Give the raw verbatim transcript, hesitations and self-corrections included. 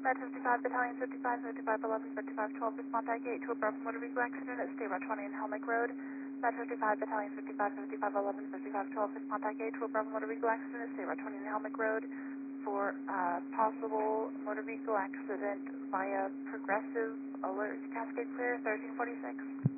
Med fifty-five, Battalion fifty-five, fifty-five eleven, fifty-five twelve, respond to eight to a Bravo motor vehicle accident at State Route twenty and Helmick Road. Med fifty-five, Battalion fifty-five, fifty-five eleven, fifty-five twelve, respond to eight to a Bravo motor vehicle accident at State Route twenty and Helmick Road for uh, possible motor vehicle accident via Progressive Alert Cascade Clear thirteen forty-six.